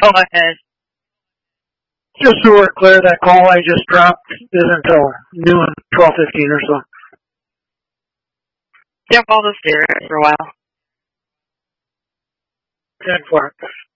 Go ahead. Just so we're clear, that call I just dropped is until noon, 12:15 or so. Yep, I'll just stay there for a while. 10-4.